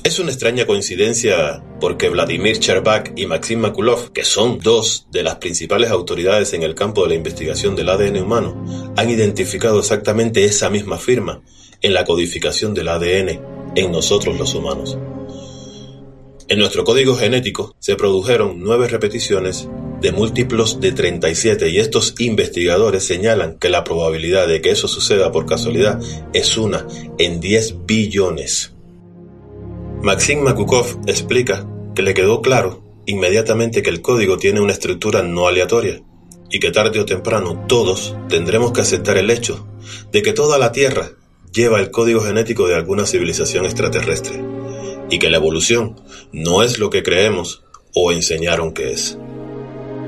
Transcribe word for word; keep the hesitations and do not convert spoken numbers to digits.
Es una extraña coincidencia porque Vladimir Cherbak y Maxim Makulov, que son dos de las principales autoridades en el campo de la investigación del A D N humano, han identificado exactamente esa misma firma en la codificación del A D N en nosotros los humanos. En nuestro código genético se produjeron nueve repeticiones de múltiplos de treinta y siete y estos investigadores señalan que la probabilidad de que eso suceda por casualidad es una en diez billones. Maxim Makulov explica que le quedó claro inmediatamente que el código tiene una estructura no aleatoria y que tarde o temprano todos tendremos que aceptar el hecho de que toda la Tierra lleva el código genético de alguna civilización extraterrestre y que la evolución no es lo que creemos o enseñaron que es.